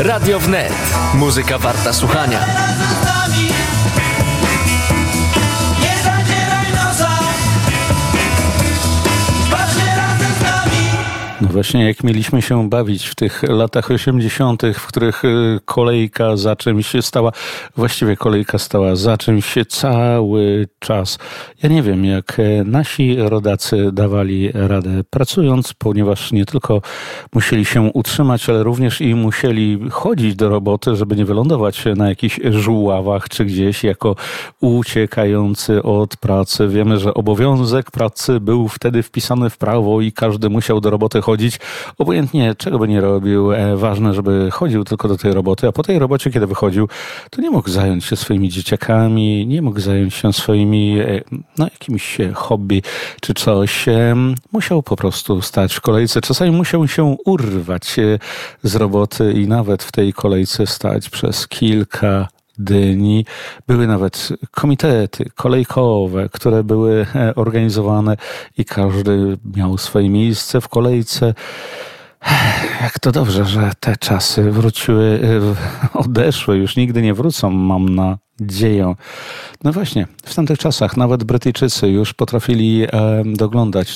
Radio Wnet. Muzyka warta słuchania. No właśnie, jak mieliśmy się bawić w tych latach 80., w których kolejka za czymś stała, właściwie kolejka stała za czymś cały czas. Ja nie wiem, jak nasi rodacy dawali radę pracując, ponieważ nie tylko musieli się utrzymać, ale również i musieli chodzić do roboty, żeby nie wylądować na jakichś żuławach czy gdzieś jako uciekający od pracy. Wiemy, że obowiązek pracy był wtedy wpisany w prawo i każdy musiał do roboty chodzić, obojętnie czego by nie robił, ważne, żeby chodził tylko do tej roboty, a po tej robocie, kiedy wychodził, to nie mógł zająć się swoimi dzieciakami, nie mógł zająć się swoimi, jakimś hobby czy coś. Musiał po prostu stać w kolejce. Czasami musiał się urwać z roboty i nawet w tej kolejce stać przez kilka dni. Były nawet komitety kolejkowe, które były organizowane i każdy miał swoje miejsce w kolejce. Jak to dobrze, że te czasy wróciły, odeszły, już nigdy nie wrócą, mam nadzieję. No właśnie, w tamtych czasach nawet Brytyjczycy już potrafili doglądać